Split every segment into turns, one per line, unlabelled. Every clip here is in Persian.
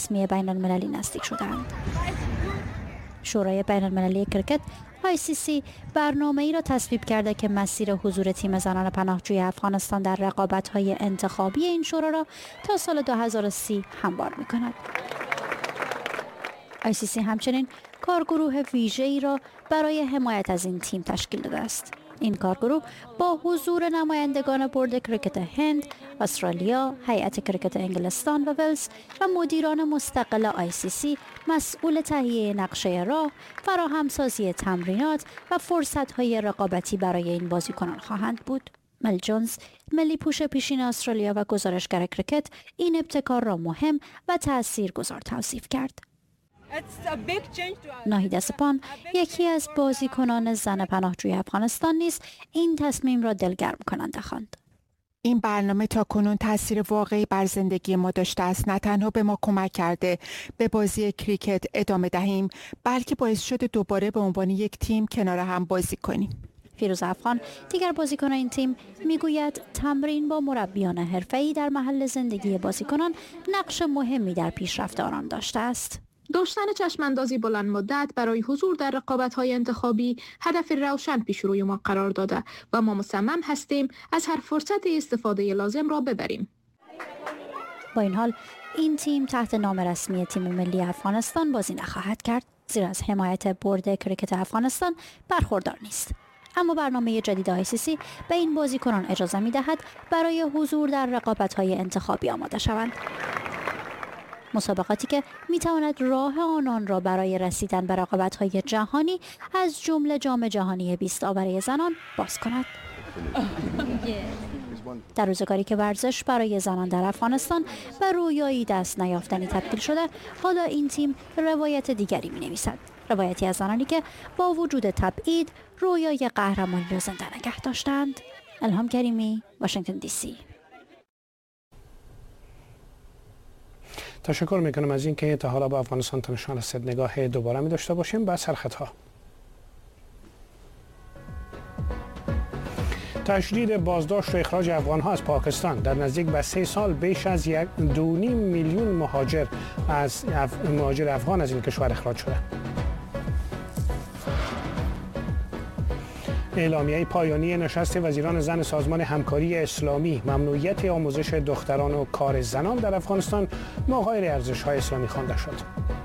رسمی بین المللی نزدیک شدند. شورای بین المللی کرکت ICC برنامه‌ای را تصویب کرده که مسیر حضور تیم زنان پناهجوی افغانستان در رقابت‌های انتخابی این شورا را تا سال 2030 هموار می‌کند. ICC همچنین کارگروه ویژه‌ای را برای حمایت از این تیم تشکیل داده است. این کارگروه با حضور نمایندگان بورد کرکت هند، استرالیا، هیئت کرکت انگلستان و ولز و مدیران مستقل ICC مسئول تهیه نقشه راه، فراهمسازی تمرینات و فرصت‌های رقابتی برای این بازیکنان خواهند بود. مل جونز، ملی پوش پیشین استرالیا و گزارشگر کرکت، این ابتکار را مهم و تاثیرگذار توصیف کرد. ناهید سپان، یکی از بازیکنان زن پناهجوی افغانستان نیز این تصمیم را دلگرم کننده خواند.
این برنامه تا کنون تاثیر واقعی بر زندگی ما داشته است. نه تنها به ما کمک کرده به بازی کریکت ادامه دهیم، بلکه باعث شده دوباره به عنوان یک تیم کنار هم بازی کنیم.
فیروز افغان، دیگر بازیکن این تیم، میگوید تمرین با مربیان حرفه‌ای در محل زندگی بازیکنان نقش مهمی در پیشرفت آنان داشته است.
داشتن چشماندازی بلند مدت برای حضور در رقابت‌های انتخابی هدف روشن پیش روی ما قرار داده و ما مصمم هستیم از هر فرصت استفاده لازم را ببریم.
با این حال این تیم تحت نام رسمی تیم ملی افغانستان بازی نخواهد کرد، زیرا از حمایت بورد کرکت افغانستان برخوردار نیست. اما برنامه جدید ICC به این بازیکنان اجازه می‌دهد برای حضور در رقابت‌های انتخابی آماده شوند. مسابقاتی که میتواند راه آنان را برای رسیدن به رقابت‌های جهانی از جمله جام جهانی 20 برای زنان باز کند. در روزگاری که ورزش برای زنان در افغانستان به رویایی دست نیافتنی تبدیل شده، حالا این تیم روایت دیگری می‌نویسد. روایتی از زنانی که با وجود تبعید رویای قهرمانی را زنده نگه داشتند. الهام کریمی، واشنگتن DC.
تشکر میکنم از اینکه تا حالا با افغانستان تا نشان رسید نگاه دوباره می داشته باشیم. بس سرخطها. تشدید بازداشت و اخراج افغان‌ها از پاکستان. در نزدیک به 3 سال بیش از 2.5 میلیون مهاجر افغان از این کشور اخراج شده. اعلامیه پایانی نشست وزیران زن سازمان همکاری اسلامی ممنوعیت آموزش دختران و کار زنان در افغانستان مغایر ارزش‌های اسلامی خوانده شد.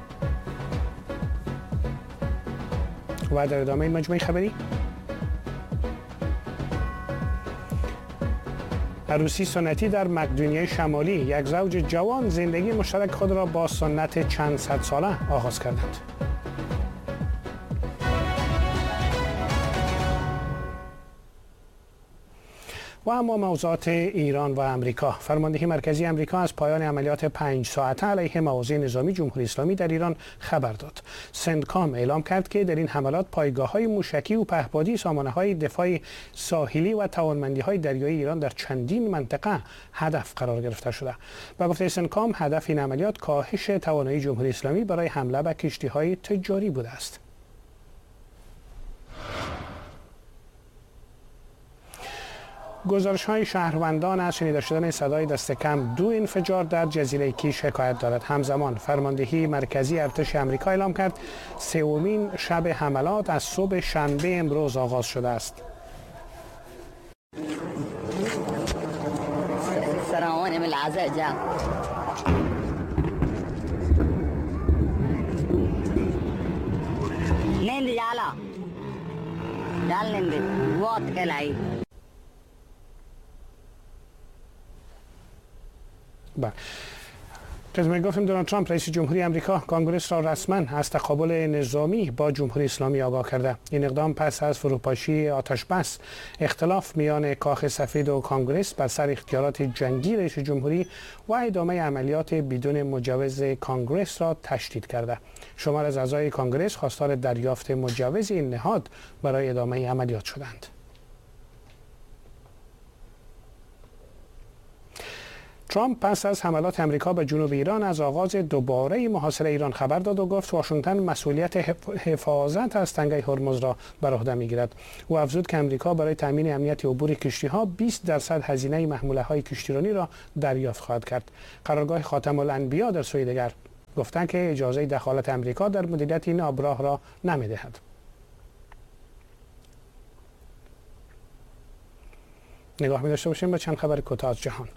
و در ادامه این مجموعه خبری عروسی سنتی در مقدونیه شمالی. یک زوج جوان زندگی مشترک خود را با سنت چند صد ساله آغاز کردند. و اما موضوعات ایران و امریکا. فرماندهی مرکزی امریکا از پایان عملیات 5 ساعته علیه مواضع نظامی جمهوری اسلامی در ایران خبر داد. سنتکام اعلام کرد که در این حملات پایگاه‌های موشکی و پهپادی سامانه‌های دفاع ساحلی و توانمندی‌های دریایی ایران در چندین منطقه هدف قرار گرفته شده. با گفته سنتکام هدف این عملیات کاهش توانایی جمهوری اسلامی برای حمله به کشتی‌های تجاری بوده است. گزارش‌های شهروندان از شنیده شدن صدای دست کم 2 انفجار در جزیره کیش حکایت دارد. همزمان فرماندهی مرکزی ارتش آمریکا اعلام کرد 3مین شب حملات از صبح شنبه امروز آغاز شده است. بله. گفتیم دونالد ترامپ رئیس جمهوری آمریکا کنگره را رسما از تقابل نظامی با جمهوری اسلامی آگاه کرده. این اقدام پس از فروپاشی آتش بس اختلاف میان کاخ سفید و کنگره بر سر اختیارات جنگی رئیس جمهوری و ادامه عملیات بدون مجوز کنگره را تشدید کرده. شمار از اعضای کنگره خواستار دریافت مجوز این نهاد برای ادامه عملیات شدند. ترامپ پس از حملات امریکا به جنوب ایران از آغاز دوباره محاصره ایران خبر داد و گفت واشنگتن مسئولیت حفاظت از تنگه هرمز را بر عهده میگیرد. او افزود که امریکا برای تامین امنیت عبور کشتی‌ها 20% هزینه محموله‌های کشتیرانی را دریافت خواهد کرد. قرارگاه خاتم الانبیا در سوی دیگر گفتند که اجازه دخالت امریکا در مدیریت این آبراه را نمی‌دهد. نگاه می‌داشته باشیم به چند خبر کوتاه از جهان.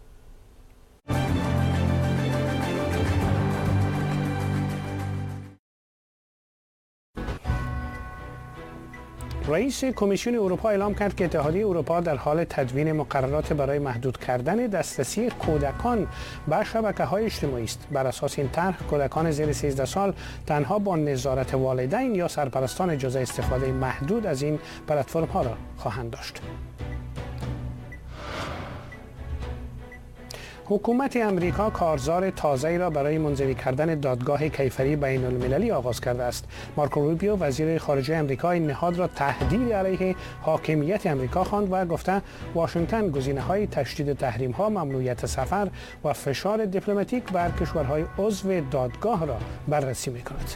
رئیس کمیسیون اروپا اعلام کرد که اتحادیه اروپا در حال تدوین مقررات برای محدود کردن دسترسی کودکان به شبکه‌های اجتماعی است. بر اساس این طرح کودکان زیر 13 سال تنها با نظارت والدین یا سرپرستان اجازه استفاده محدود از این پلتفرم‌ها را خواهند داشت. حکومت امریکا کارزار تازه‌ای را برای منزوی کردن دادگاه کیفری بین المللی آغاز کرده است. مارکو روبیو وزیر خارجه امریکا این نهاد را تهدید علیه حاکمیت امریکا خواند و گفته واشنگتن گزینه‌های تشدید تحریم‌ها، ممنوعیت سفر و فشار دیپلماتیک بر کشورهای عضو دادگاه را بررسی می‌کند.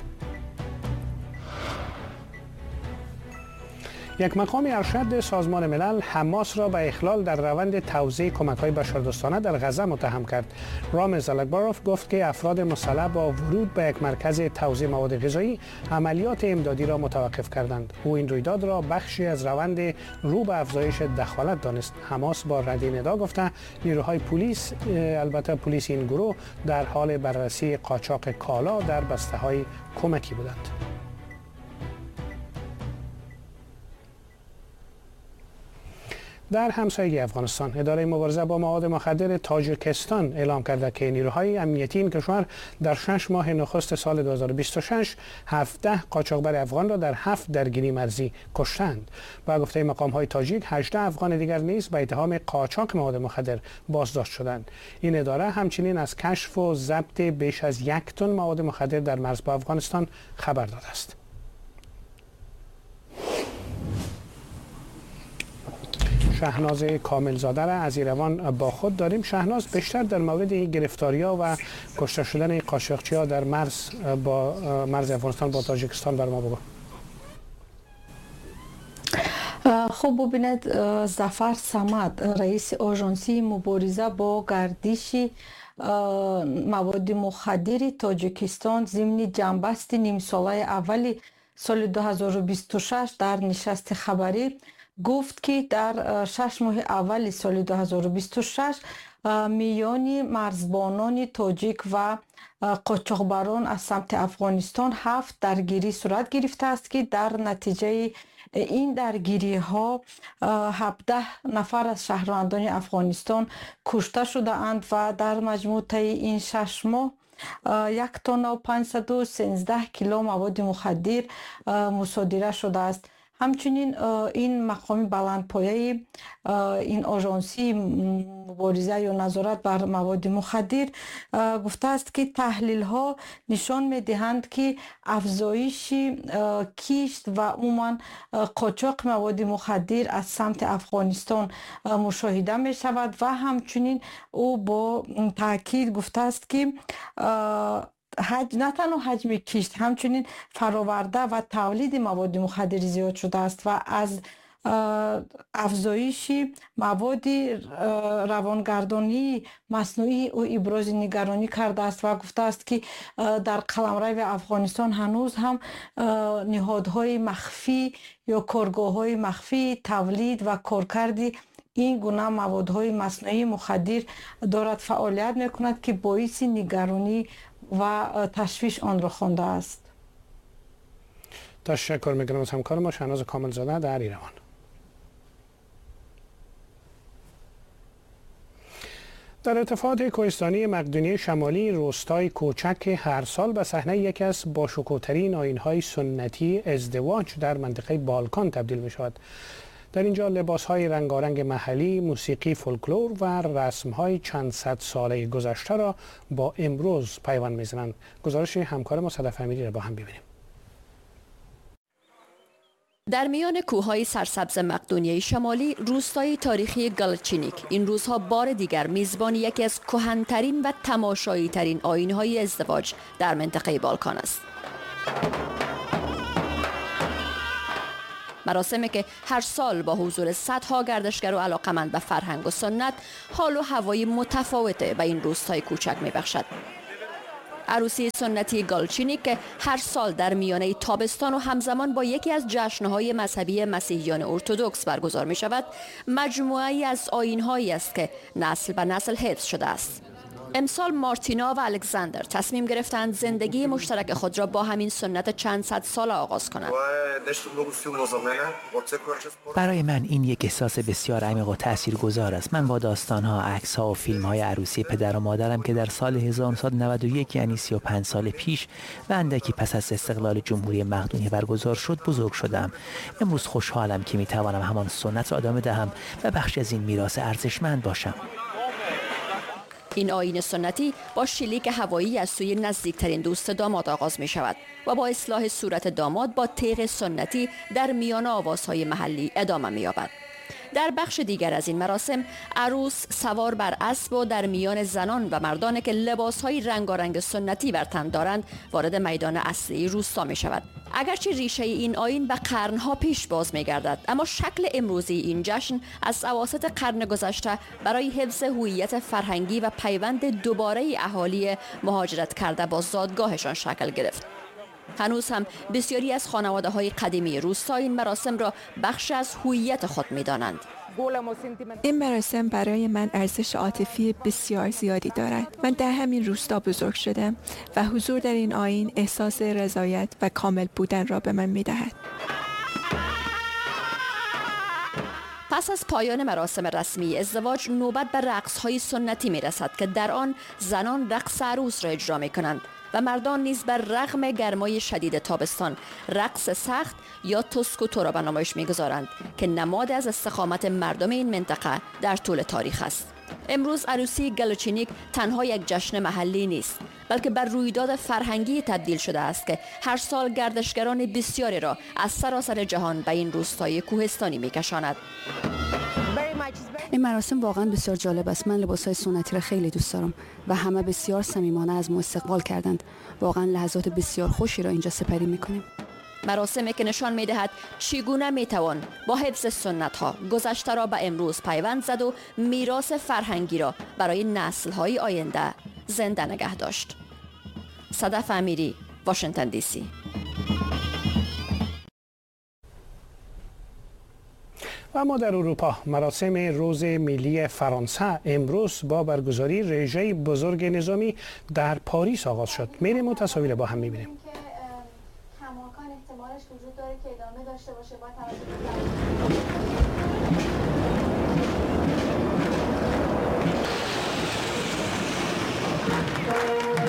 یک مقام ارشد سازمان ملل حماس را به اخلال در روند توزیع کمک‌های بشردوستانه در غزه متهم کرد. رامز الکباروف گفت که افراد مسلح با ورود به یک مرکز توزیع مواد غذایی عملیات امدادی را متوقف کردند. او این رویداد را بخشی از روند رو به افزایش دخالت دانست. حماس با ردی ندا گفته نیروهای پلیس، البته پلیس این گروه، در حال بررسی قاچاق کالا در بسته‌های کمکی بودند. در همسایگی افغانستان اداره مبارزه با مواد مخدر تاجیکستان اعلام کرده که نیروهای امنیتی این کشور در 6 ماه نخست سال 2026 17 قاچاقبر افغان را در 7 درگیری مرزی کشتند. با گفته مقام‌های تاجیک 18 افغان دیگر نیز به اتهام قاچاق مواد مخدر بازداشت شدند. این اداره همچنین از کشف و ضبط بیش از 1 تن مواد مخدر در مرز با افغانستان خبر داده است. شهناز کاملزاده را از ایروان با خود داریم. شهناز، بیشتر در مورد این گرفتاری‌ها و کشته شدن قاچاقچی‌ها در مرز افغانستان با تاجیکستان بر ما بگو.
خب ببینید، ظفر صمد رئیس آژانسی مبارزه با گردش مواد مخدر تاجیکستان ضمن جنبست نیم ساله اول سال 2026 در نشست خبری گفت که در 6 ماه اول سال 2026 میان مرزبانان تاجیک و قاچاقبران از سمت افغانستان 7 درگیری صورت گرفته است که در نتیجه این درگیری ها 17 نفر از شهروندان افغانستان کشته شده اند و در مجموع طی این 6 ماه 1 تن و 513 کیلو مواد مخدر مصادره شده است. همچنین این مقام بلندپایه این آژانسی مبارزه یا نظارت بر مواد مخدر گفته است که تحلیل ها نشان می دهند که افزایش کشت و عموما قاچاق مواد مخدر از سمت افغانستان مشاهده می شود و همچنین او با تاکید گفته است که نه تنها حجم کشت، همچنین فراورده و تولید مواد مخدر زیاد شده است و از افزایش مواد روانگردانی مصنوعی او ابراز نگرانی کرده است و گفته است که در قلمرو افغانستان هنوز هم نهادهای مخفی یا کارگاه‌های مخفی تولید و کارکرد این گونه موادهای مصنوعی مخدر دارد فعالیت می‌کند که باعث نگرانی و تشویش آن را خوانده است.
تشکر می‌کنم از همکار ما شهناز کاملزاده در ایروان. در ارتفاعات کوهستانی مقدونیه شمالی، روستای کوچک هر سال به صحنه یکی از باشکوه‌ترین آیین‌های سنتی ازدواج در منطقه بالکان تبدیل می‌شود. در اینجا لباس‌های رنگارنگ محلی، موسیقی فولکلور و رسم‌های چند صد ساله گذشته را با امروز پیوند می‌زنند. گزارش همکار ما صدف امیری را با هم ببینیم.
در میان کوههای سرسبز مقدونیه شمالی، روستای تاریخی گالچینیک این روزها بار دیگر میزبان یکی از کهن‌ترین و تماشایی‌ترین آیین‌های ازدواج در منطقه بالکان است. مراسمی که هر سال با حضور صدها گردشگر و علاقمند به فرهنگ و سنت حال و هوای متفاوت به این روستای کوچک می‌بخشد. عروسی سنتی گالچینیک که هر سال در میانه تابستان و همزمان با یکی از جشن‌های مذهبی مسیحیان ارتدوکس برگزار می شود، مجموعه‌ای از آیین‌هایی است که نسل به نسل حفظ شده است. امسال مارتینا و الکساندر تصمیم گرفتند زندگی مشترک خود را با همین سنت چند صد سال آغاز کنند.
برای من این یک احساس بسیار عمیق و تاثیرگذار است. من با داستان‌ها، عکس‌ها و فیلم‌های عروسی پدر و مادرم که در سال 1991 یعنی 35 سال پیش و اندکی پس از استقلال جمهوری مقدونیه برگزار شد بزرگ شدم. امروز خوشحالم که می‌توانم همان سنت را ادامه دهم و بخش از این میراث ارزشمند باشم.
این آیین سنتی با شلیک هوایی از سوی نزدیکترین دوست داماد آغاز می شود و با اصلاح صورت داماد با تیغ سنتی در میان آوازهای محلی ادامه می یابد. در بخش دیگر از این مراسم عروس سوار بر اسب و در میان زنان و مردان که لباسهای رنگارنگ سنتی بر تن دارند وارد میدان اصلی روستا می شود. اگرچه ریشه این آیین به قرنها پیش باز می گردد، اما شکل امروزی این جشن از اواسط قرن گذشته برای حفظ هویت فرهنگی و پیوند دوباره اهالی مهاجرت کرده با زادگاهشان شکل گرفت. هنوز هم بسیاری از خانواده‌های قدیمی روستا این مراسم را بخش از هویت خود می‌دانند.
این مراسم برای من ارزش عاطفی بسیار زیادی دارد. من در همین روستا بزرگ شدم و حضور در این آیین احساس رضایت و کامل بودن را به من می‌دهد.
پس از پایان مراسم رسمی ازدواج نوبت به رقص‌های سنتی می‌رسد که در آن زنان رقص عروس را اجرا می‌کنند و مردان نیز بر رغم گرمای شدید تابستان رقص سخت یا توسکوتو را به نمایش می‌گذارند که نماد از استقامت مردم این منطقه در طول تاریخ است. امروز عروسی گالچینیک تنها یک جشن محلی نیست، بلکه بر رویداد فرهنگی تبدیل شده است که هر سال گردشگران بسیاری را از سراسر جهان به این روستای کوهستانی می‌کشاند.
این مراسم واقعا بسیار جالب است. من لباس‌های سنتی را خیلی دوست دارم و همه بسیار صمیمانه از ما استقبال کردند. واقعا لحظات بسیار خوشی را اینجا سپری می‌کنیم.
مراسمی که نشان می‌دهد چگونه می‌توان با حفظ سنت‌ها گذشته را به امروز پیوند زد و میراث فرهنگی را برای نسل‌های آینده زنده نگه داشت. صدف امیری، واشنگتن دی سی.
و اما در اروپا مراسم روز ملی فرانسه امروز با برگزاری رژه بزرگ نظامی در پاریس آغاز شد. میریم و تصاویر با هم میبینیم.
کماکان احتمالش وجود داره که ادامه داشته باشه با توجه